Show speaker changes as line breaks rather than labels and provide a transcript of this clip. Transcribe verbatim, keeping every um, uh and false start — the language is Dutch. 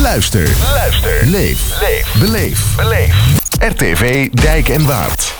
Luister. Luister. Leef. Leef. Beleef. Beleef. R T V Dijk en Waard.